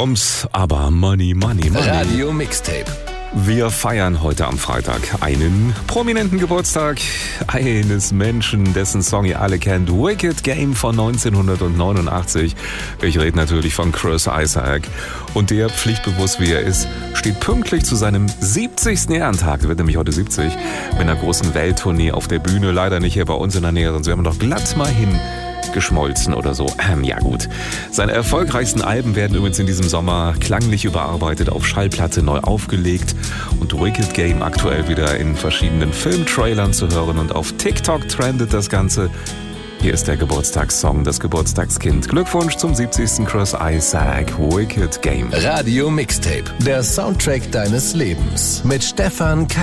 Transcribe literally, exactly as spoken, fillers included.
Bums, aber Money, Money, Money. Radio Mixtape. Wir feiern heute am Freitag einen prominenten Geburtstag eines Menschen, dessen Song ihr alle kennt, Wicked Game von neunzehnhundertneunundachtzig. Ich rede natürlich von Chris Isaak. Und der, pflichtbewusst wie er ist, steht pünktlich zu seinem siebzigsten Ehrentag, er wird nämlich heute siebzig, mit einer großen Welttournee auf der Bühne, leider nicht hier bei uns in der Nähe, sonst wären wir doch glatt mal hin geschmolzen oder so. Ähm, ja gut. Seine erfolgreichsten Alben werden übrigens in diesem Sommer klanglich überarbeitet, auf Schallplatte neu aufgelegt und Wicked Game aktuell wieder in verschiedenen Filmtrailern zu hören und auf TikTok trendet das Ganze. Hier ist der Geburtstagssong, das Geburtstagskind. Glückwunsch zum siebzigsten Chris Isaak, Wicked Game. Radio Mixtape, der Soundtrack deines Lebens mit Stefan K.